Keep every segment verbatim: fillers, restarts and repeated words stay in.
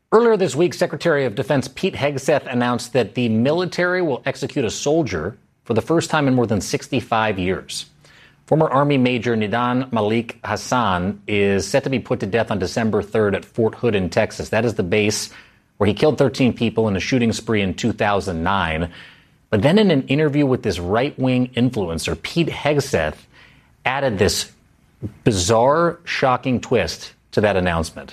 Earlier this week, Secretary of Defense Pete Hegseth announced that the military will execute a soldier for the first time in more than sixty-five years. Former Army Major Nidan Malik Hassan is set to be put to death on December third at Fort Hood in Texas. That is the base where he killed thirteen people in a shooting spree in two thousand nine. But then in an interview with this right-wing influencer, Pete Hegseth added this bizarre, shocking twist to that announcement.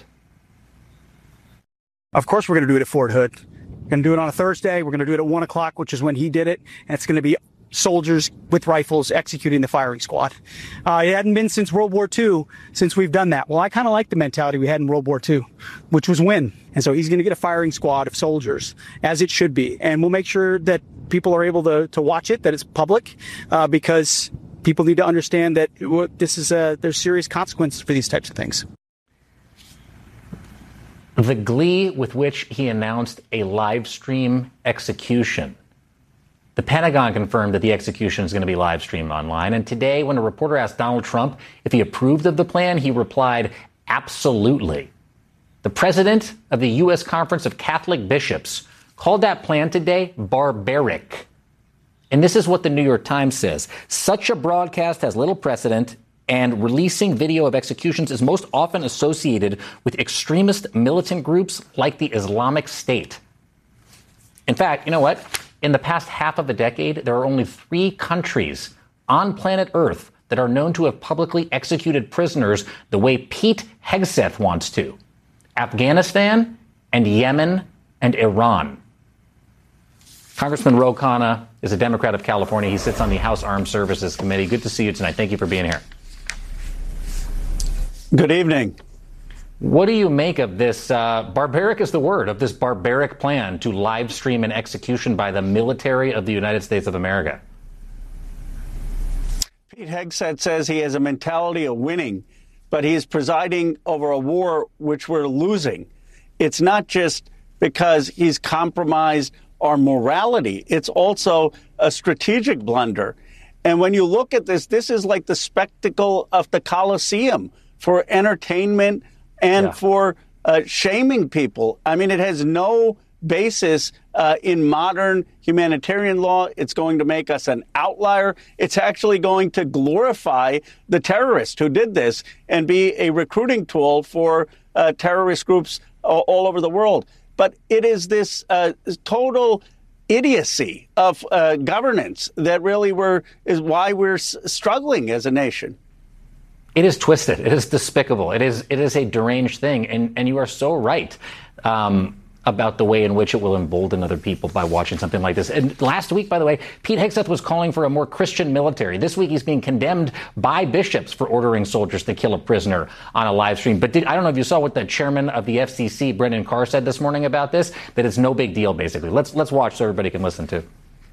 Of course, we're going to do it at Fort Hood. We're going to do it on a Thursday. We're going to do it at one o'clock, which is when he did it. And it's going to be soldiers with rifles executing the firing squad. Uh, it hadn't been since World War Two since we've done that. Well, I kind of like the mentality we had in World War Two, which was win. And so he's going to get a firing squad of soldiers, as it should be. And we'll make sure that people are able to, to watch it, that it's public, uh, because people need to understand that this is a, there's serious consequences for these types of things. The glee with which he announced a live stream execution. The Pentagon confirmed that the execution is going to be live streamed online. And today, when a reporter asked Donald Trump if he approved of the plan, he replied, absolutely. The president of the U S Conference of Catholic Bishops called that plan today barbaric. And this is what the New York Times says. Such a broadcast has little precedent, and releasing video of executions is most often associated with extremist militant groups like the Islamic State. In fact, you know what? In the past half of a decade, there are only three countries on planet Earth that are known to have publicly executed prisoners the way Pete Hegseth wants to: Afghanistan and Yemen and Iran. Congressman Ro Khanna is a Democrat of California. He sits on the House Armed Services Committee. Good to see you tonight. Thank you for being here. Good evening. What do you make of this, uh, barbaric is the word, of this barbaric plan to live stream an execution by the military of the United States of America? Pete Hegseth says he has a mentality of winning, but he is presiding over a war which we're losing. It's not just because he's compromised our morality. It's also a strategic blunder. And when you look at this, this is like the spectacle of the Colosseum for entertainment and yeah. for uh, shaming people. I mean, it has no basis uh, in modern humanitarian law. It's going to make us an outlier. It's actually going to glorify the terrorists who did this and be a recruiting tool for uh, terrorist groups all, all over the world. But it is this uh, total idiocy of uh, governance that really we're, is why we're s- struggling as a nation. It is twisted. It is despicable. It is it is a deranged thing. And, and you are so right um, about the way in which it will embolden other people by watching something like this. And last week, by the way, Pete Hegseth was calling for a more Christian military. This week, he's being condemned by bishops for ordering soldiers to kill a prisoner on a live stream. But did, I don't know if you saw what the chairman of the F C C, Brendan Carr, said this morning about this, that it's no big deal, basically. Let's, let's watch so everybody can listen to.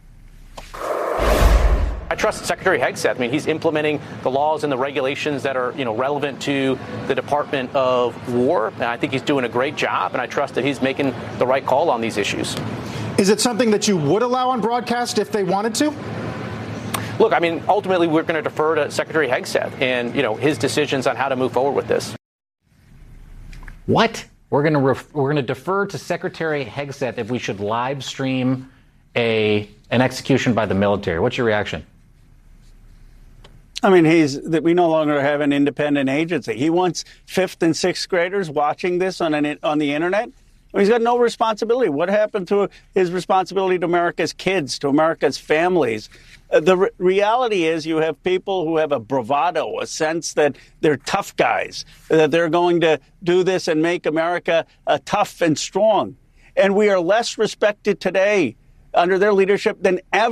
I trust Secretary Hegseth. I mean, he's implementing the laws and the regulations that are, you know, relevant to the Department of War. And I think he's doing a great job, and I trust that he's making the right call on these issues. Is it something that you would allow on broadcast if they wanted to? Look, I mean, ultimately, we're going to defer to Secretary Hegseth and, you know, his decisions on how to move forward with this. What? We're going to ref- we're going to defer to Secretary Hegseth if we should live stream a an execution by the military. What's your reaction? I mean, he's that we no longer have an independent agency. He wants fifth and sixth graders watching this on an, on the internet. He's got no responsibility. What happened to his responsibility to America's kids, to America's families? Uh, the re- reality is you have people who have a bravado, a sense that they're tough guys, that they're going to do this and make America uh, tough and strong. And we are less respected today under their leadership than ever.